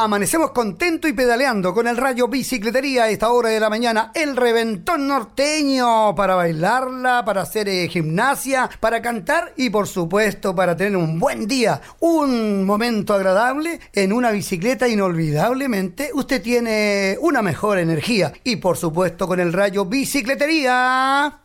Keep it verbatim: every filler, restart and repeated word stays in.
Amanecemos contento y pedaleando con el Rayo Bicicletería a esta hora de la mañana. El reventón norteño para bailarla, para hacer eh, gimnasia, para cantar y por supuesto para tener un buen día, un momento agradable en una bicicleta. Inolvidablemente usted tiene una mejor energía y por supuesto con el Rayo Bicicletería.